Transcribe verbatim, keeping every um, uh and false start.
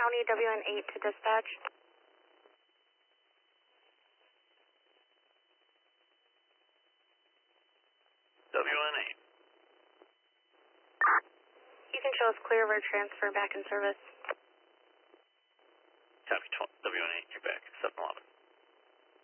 County W N eight to dispatch. W N eight. You can show us clear of our transfer back in service. Copy, W N eight, you're back, seven eleven.